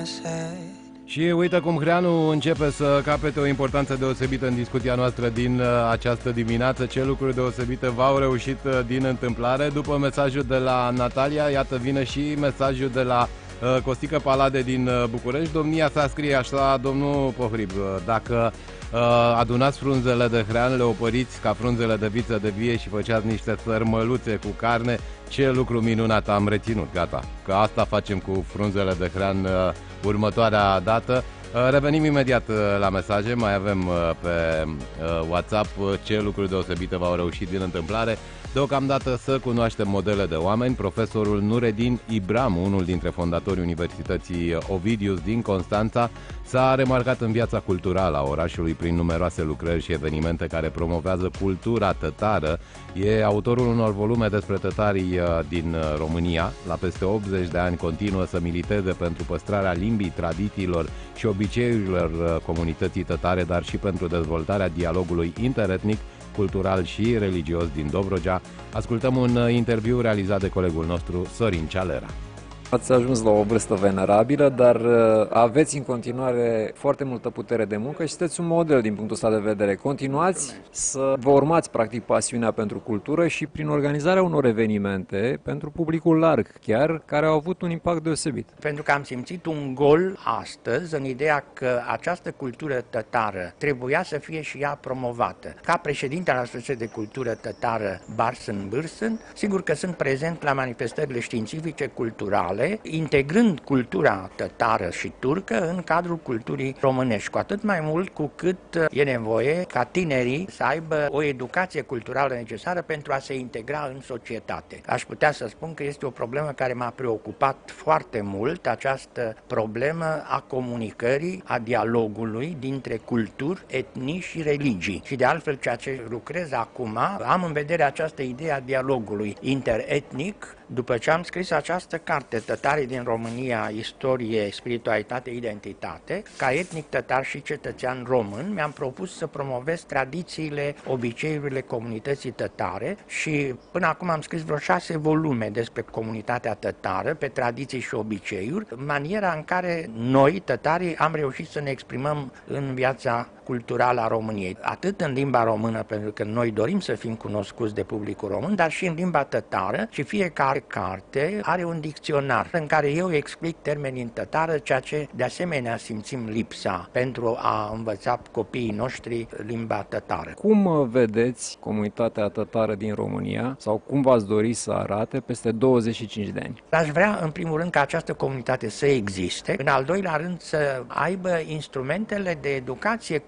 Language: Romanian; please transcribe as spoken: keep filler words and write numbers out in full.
I said. Și uite cum Hreanu începe să capete o importanță deosebită în discuția noastră din uh, această dimineață. Ce lucruri deosebite v-au reușit uh, din întâmplare. După mesajul de la Natalia, iată vine și mesajul de la uh, Costică Palade din uh, București. Domnia sa scrie așa: domnul Pohrib, uh, dacă uh, adunați frunzele de hrean, le opăriți ca frunzele de viță de vie și făceați niște sărmăluțe cu carne, ce lucru minunat, am reținut, gata, că asta facem cu frunzele de hrean uh, următoarea dată. Uh, revenim imediat uh, la mesaje, mai avem uh, pe uh, WhatsApp uh, ce lucruri deosebite v-au reușit din întâmplare. Deocamdată să cunoaștem modele de oameni. Profesorul Nureddin Ibram, unul dintre fondatorii Universității Ovidius din Constanța, s-a remarcat în viața culturală a orașului prin numeroase lucrări și evenimente care promovează cultura tătară. E autorul unor volume despre tătarii din România. La peste optzeci de ani continuă să militeze pentru păstrarea limbii, tradițiilor și obiceiurilor comunității tătare, dar și pentru dezvoltarea dialogului interetnic, cultural și religios din Dobrogea. Ascultăm un interviu realizat de colegul nostru Sorin Cealera. Ați ajuns la o vârstă venerabilă, dar aveți în continuare foarte multă putere de muncă și sunteți un model din punctul ăsta de vedere. Continuați să vă urmați practic pasiunea pentru cultură și prin organizarea unor evenimente pentru publicul larg chiar, care au avut un impact deosebit. Pentru că am simțit un gol astăzi în ideea că această cultură tătară trebuia să fie și ea promovată. Ca președinte al Asociației de Cultură Tătară Barsân-Bârsân, sigur că sunt prezent la manifestările științifice culturale, integrând cultura tătară și turcă în cadrul culturii românești, cu atât mai mult cu cât e nevoie ca tinerii să aibă o educație culturală necesară pentru a se integra în societate. Aș putea să spun că este o problemă care m-a preocupat foarte mult, această problemă a comunicării, a dialogului dintre culturi, etnii și religii. Și de altfel, ceea ce lucrez acum, am în vedere această idee a dialogului interetnic. După ce am scris această carte, Tătarii din România, istorie, spiritualitate, identitate, ca etnic tătar și cetățean român, mi-am propus să promovez tradițiile, obiceiurile comunității tătare și până acum am scris vreo șase volume despre comunitatea tătară, pe tradiții și obiceiuri, maniera în care noi, tătarii, am reușit să ne exprimăm în viața culturală a României, atât în limba română, pentru că noi dorim să fim cunoscuți de publicul român, dar și în limba tătară, și fiecare carte are un dicționar în care eu explic termenii în tătară, ceea ce de asemenea simțim lipsa pentru a învăța copiii noștri limba tătară. Cum vedeți comunitatea tătară din România sau cum v-ați dori să arate peste douăzeci și cinci de ani? Aș vrea, în primul rând, ca această comunitate să existe, în al doilea rând să aibă instrumentele de educație